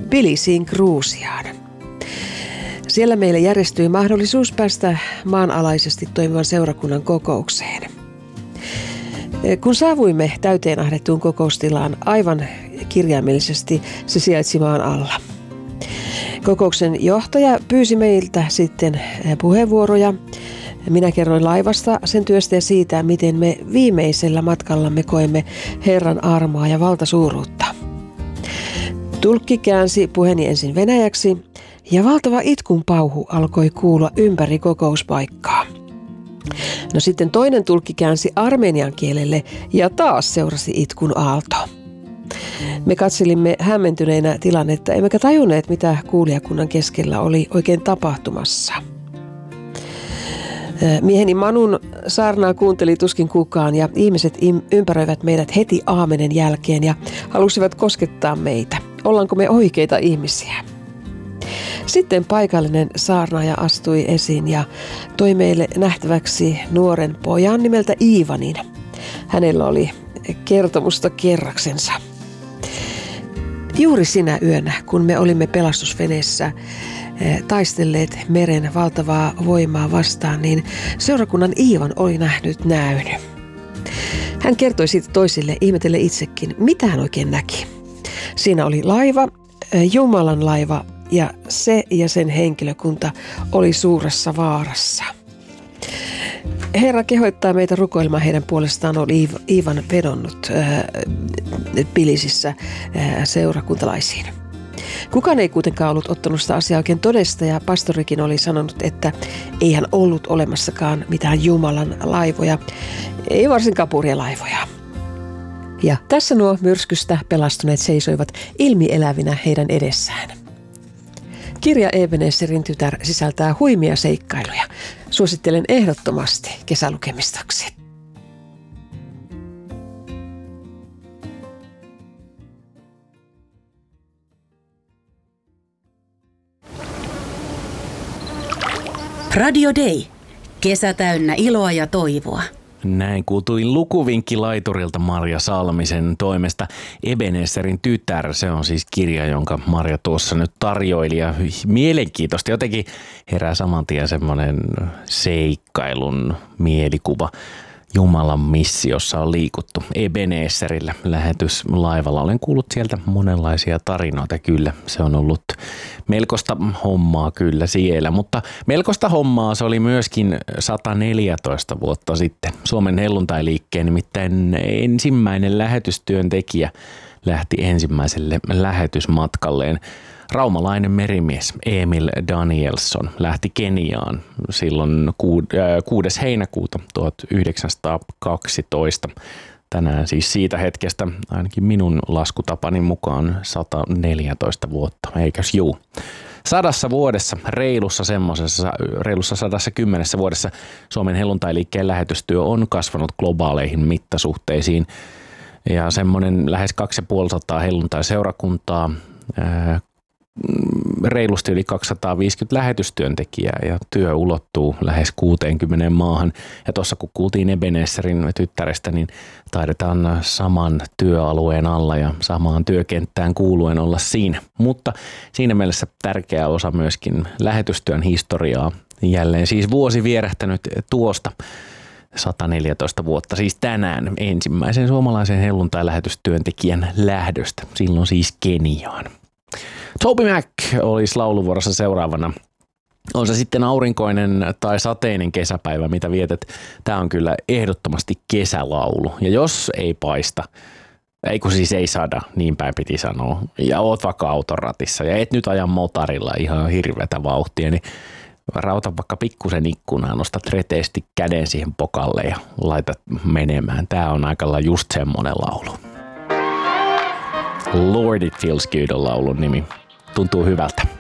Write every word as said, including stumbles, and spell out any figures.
Tbilisiin, Gruusiaan. Siellä meille järjestyi mahdollisuus päästä maanalaisesti toimivan seurakunnan kokoukseen. Kun saavuimme täyteen ahdettuun kokoustilaan, aivan kirjaimellisesti se sijaitsi maan alla. Kokouksen johtaja pyysi meiltä sitten puheenvuoroja. Minä kerroin laivasta, sen työstä ja siitä, miten me viimeisellä matkallamme koemme Herran armoa ja valtasuuruutta. Tulkki käänsi puheeni ensin venäjäksi ja valtava itkun pauhu alkoi kuulua ympäri kokouspaikkaa. No sitten toinen tulkki käänsi armenian kielelle ja taas seurasi itkun aalto. Me katselimme hämmentyneinä tilannetta, emmekä tajunneet, mitä kuulijakunnan keskellä oli oikein tapahtumassa. Mieheni Manun saarnaa kuunteli tuskin kukaan ja ihmiset ympäröivät meidät heti aamenen jälkeen ja halusivat koskettaa meitä. Ollaanko me oikeita ihmisiä? Sitten paikallinen saarnaaja astui esiin ja toi meille nähtäväksi nuoren pojan nimeltä Iivanin. Hänellä oli kertomusta kerraksensa. Juuri sinä yönä, kun me olimme pelastusveneessä taistelleet meren valtavaa voimaa vastaan, niin seurakunnan Iivan oli nähnyt näyn. Hän kertoi siitä toisille, ihmetelle itsekin, mitä hän oikein näki. Siinä oli laiva, Jumalan laiva, ja se ja sen henkilökunta oli suuressa vaarassa. Herra kehottaa meitä rukoilemaan heidän puolestaan, oli Iivan vedonnut Tbilisissä seurakuntalaisiin. Kukaan ei kuitenkaan ollut ottanut sitä asiaa oikein todesta ja pastorikin oli sanonut, että eihän ollut olemassakaan mitään Jumalan laivoja, ei varsinkaan purjelaivoja. Ja tässä nuo myrskystä pelastuneet seisoivat ilmielävinä heidän edessään. Kirja Ebenezerin tytär sisältää huimia seikkailuja. Suosittelen ehdottomasti kesälukemistoksi. Radio Day. Kesä täynnä iloa ja toivoa. Näin kuultuin lukuvinkki laiturilta Marja Salmisen toimesta. Ebenezerin tytär, se on siis kirja, jonka Marja tuossa nyt tarjoili ja mielenkiintoista. Jotenkin herää saman tien semmoinen seikkailun mielikuva. Jumalan missiossa on liikuttu Ebenezerillä lähetyslaivalla. Olen kuullut sieltä monenlaisia tarinoita kyllä. Se on ollut melkoista hommaa kyllä siellä, mutta melkoista hommaa se oli myöskin sata neljätoista vuotta sitten. Suomen helluntailiikkeen nimittäin ensimmäinen lähetystyöntekijä lähti ensimmäiselle lähetysmatkalleen. Raumalainen merimies Emil Danielsson lähti Keniaan silloin kuudes heinäkuuta tuhatyhdeksänsataakaksitoista. Tänään siis siitä hetkestä ainakin minun laskutapani mukaan sata neljätoista vuotta, eikös juu? Sadassa vuodessa, reilussa semmoisessa, reilussa sadassa kymmenessä vuodessa Suomen helluntailiikkeen lähetystyö on kasvanut globaaleihin mittasuhteisiin. Ja semmoinen lähes kaksisataaviisikymmentä helluntai-seurakuntaa, reilusti yli kaksisataaviisikymmentä lähetystyöntekijää ja työ ulottuu lähes kuuteenkymmeneen maahan. Ja tuossa kun kuultiin Ebenezerin tyttärestä, niin taidetaan saman työalueen alla ja samaan työkenttään kuuluen olla siinä. Mutta siinä mielessä tärkeä osa myöskin lähetystyön historiaa. Jälleen siis vuosi vierähtänyt tuosta sata neljätoista vuotta, siis tänään ensimmäisen suomalaisen helluntai-lähetystyöntekijän lähdöstä, silloin siis Keniaan. Toby Mac olisi lauluvuorossa seuraavana. On se sitten aurinkoinen tai sateinen kesäpäivä, mitä vietät. Tämä on kyllä ehdottomasti kesälaulu. Ja jos ei paista, ei kun siis ei sada, niin päin piti sanoa, ja oot vaikka auton ratissa ja et nyt aja motarilla ihan hirveätä vauhtia, niin rauta vaikka pikkusen ikkunaan, nostat reteesti käden siihen pokalle ja laitat menemään. Tämä on aika lailla just semmoinen laulu. Lord It Feels Good on laulun nimi. Tuntuu hyvältä.